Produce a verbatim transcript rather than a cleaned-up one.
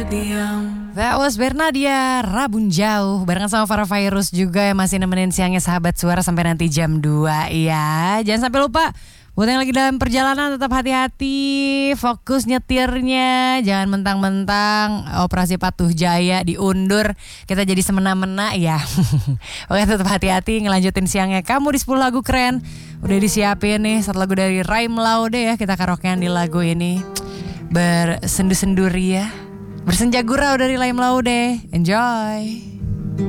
diam. That was Bernadia, Rabun Jauh. Barengan sama Farah Virus juga yang masih nemenin siangnya Sahabat Suara sampai nanti jam dua. Ya, jangan sampai lupa. Buat yang lagi dalam perjalanan tetap hati-hati, fokus nyetirnya, jangan mentang-mentang operasi Patuh Jaya diundur, kita jadi semena-mena ya. Oke, tetap hati-hati ngelanjutin siangnya kamu di sepuluh lagu keren. Udah disiapin nih satu lagu dari Raim Laude ya, kita karaokean di lagu ini. Bersendu-sendu ria, bersenja gurau dari Raim Laude. Enjoy.